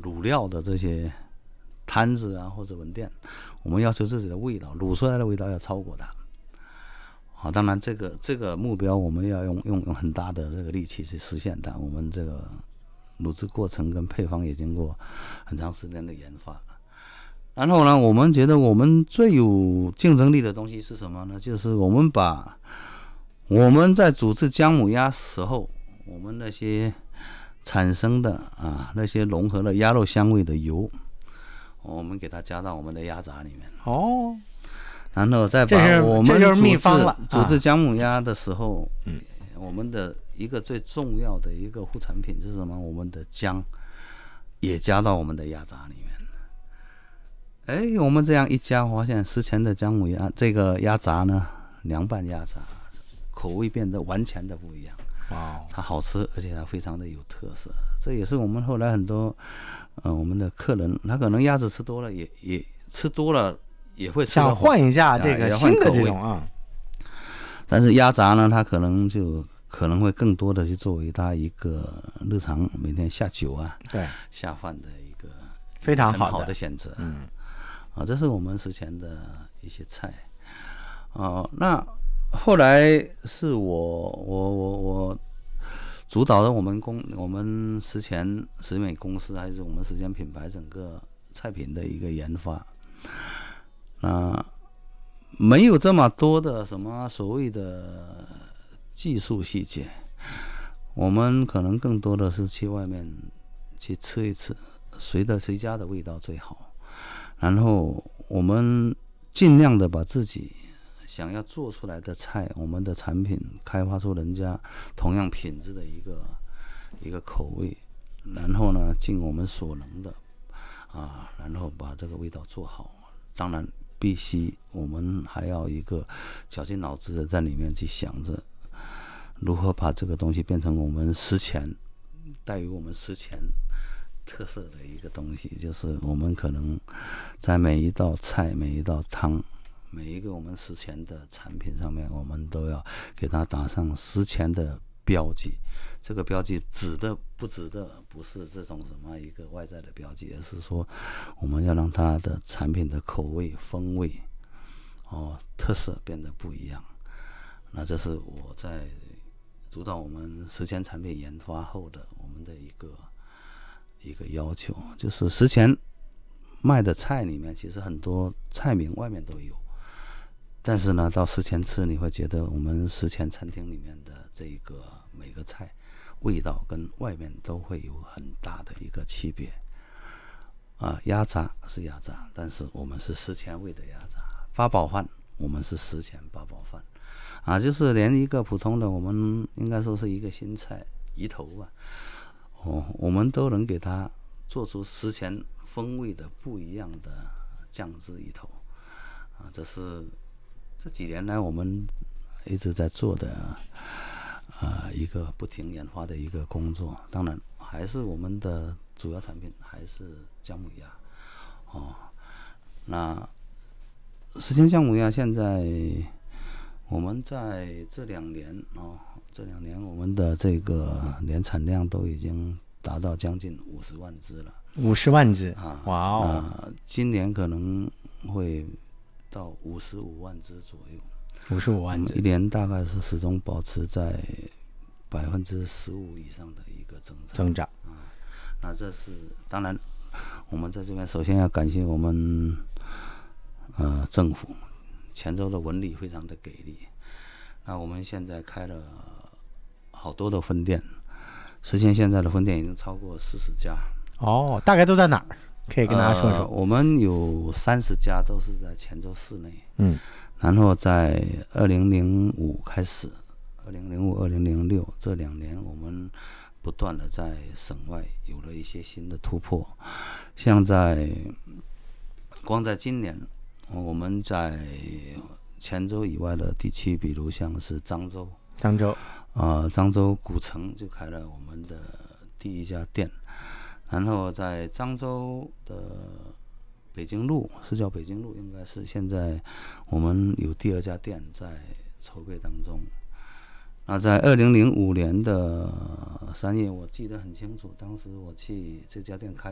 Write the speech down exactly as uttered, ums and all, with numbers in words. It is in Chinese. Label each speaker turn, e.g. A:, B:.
A: 卤料的这些摊子啊或者门店，我们要求自己的味道卤出来的味道要超过它。好，当然这个这个目标我们要用用用很大的这个力气去实现它。我们这个卤制过程跟配方也经过很长时间的研发。然后呢，我们觉得我们最有竞争力的东西是什么呢？就是我们把我们在煮制姜母鸭时候，我们那些产生的啊那些融合了鸭肉香味的油，我们给它加到我们的鸭杂里面。
B: 哦。
A: 然后再把我们
B: 这就是秘方了。
A: 煮制姜母鸭的时候，嗯，我们的一个最重要的一个副产品是什么？我们的姜也加到我们的鸭杂里面。哎，我们这样一加，发现食前的姜母鸭这个鸭杂呢，凉拌鸭杂，口味变得完全的不一样。
B: 哇，
A: 它好吃，而且它非常的有特色。这也是我们后来很多，呃，我们的客人，他可能鸭子吃多了，也也吃多了。也会
B: 想换一下这个新的这种啊，
A: 但是鸭杂呢，它可能就可能会更多的去作为它一个日常每天下酒啊、
B: 对
A: 下饭的一个
B: 非常
A: 好
B: 好
A: 的选择。
B: 嗯，
A: 啊，这是我们食前的一些菜。哦、啊，那后来是我我我我主导了我们公我们食前食美公司还是我们食前品牌整个菜品的一个研发。啊，没有这么多的什么所谓的技术细节，我们可能更多的是去外面去吃一吃，谁的谁家的味道最好，然后我们尽量的把自己想要做出来的菜，我们的产品开发出人家同样品质的一个一个口味，然后呢，尽我们所能的啊，然后把这个味道做好。当然必须我们还要一个绞尽脑汁的在里面去想着如何把这个东西变成我们食前带有我们食前特色的一个东西，就是我们可能在每一道菜、每一道汤、每一个我们食前的产品上面，我们都要给它打上食前的标记。这个标记指的不指的不是这种什么一个外在的标记，而是说我们要让它的产品的口味、风味、哦特色变得不一样。那这是我在主导我们食前产品研发后的我们的一个一个要求，就是食前卖的菜里面，其实很多菜名外面都有，但是呢，到食前吃，你会觉得我们食前餐厅里面的这个每个菜味道跟外面都会有很大的一个区别。啊，鸭杂是鸭杂，但是我们是食前味的鸭杂；八宝饭我们是食前八宝饭。啊，就是连一个普通的，我们应该说是一个新菜鱼头吧，哦，我们都能给它做出食前风味的不一样的酱汁鱼头。啊，这是这几年来我们一直在做的呃一个不停研发的一个工作。当然还是我们的主要产品还是姜母鸭。哦，那食前姜母鸭现在我们在这两年哦，这两年我们的这个年产量都已经达到将近五十万只了。
B: 五十万只
A: 啊！
B: 哇哦！
A: 啊，今年可能会到五十五万只左右。
B: 五十五万只，
A: 一年大概是始终保持在百分之十五以上的一个增长。
B: 增长
A: 啊，那这是当然，我们在这边首先要感谢我们呃政府。泉州的文旅非常的给力，那我们现在开了好多的分店，实现现在的分店已经超过四十家。
B: 哦，大概都在哪儿？可以跟大家说说。
A: 呃、我们有三十家都是在泉州市内，
B: 嗯，
A: 然后在二零零五开始，二零零五、二零零六这两年，我们不断的在省外有了一些新的突破，像在光在今年。我们在泉州以外的地区，比如像是漳州，
B: 漳州，
A: 呃，漳州古城就开了我们的第一家店，然后在漳州的北京路，是叫北京路，应该是现在我们有第二家店在筹备当中。那在二零零五年的三月，我记得很清楚，当时我去这家店开。